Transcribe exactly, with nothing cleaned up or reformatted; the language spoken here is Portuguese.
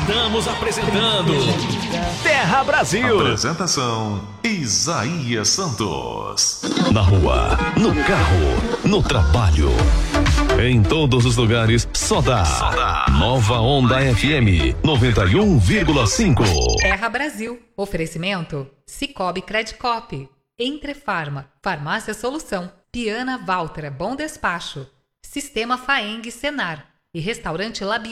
Estamos apresentando Terra Brasil. Apresentação Isaías Santos. Na rua, no carro, no trabalho, em todos os lugares, só dá, só dá. Nova Onda F M noventa e um vírgula cinco. Terra Brasil. Oferecimento Cicobi Credicop, Entrefarma, Farmácia Solução, Piana Valtra Bom Despacho, Sistema Faeng Senar e Restaurante Labi.